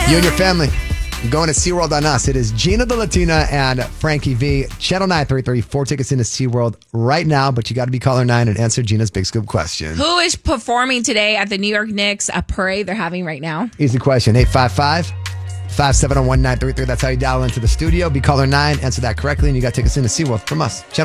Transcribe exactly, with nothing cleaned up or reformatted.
You and your family going to SeaWorld on us. It is Gina the Latina and Frankie V. Channel nine three three. Four tickets into SeaWorld right now, but you got to be caller nine and answer Gina's Big Scoop question. Who is performing today at the New York Knicks, a parade they're having right now? Easy question. eight five five, five seven zero, one nine three three. That's how you dial into the studio. Be caller nine. Answer that correctly, and you got tickets into SeaWorld from us. Channel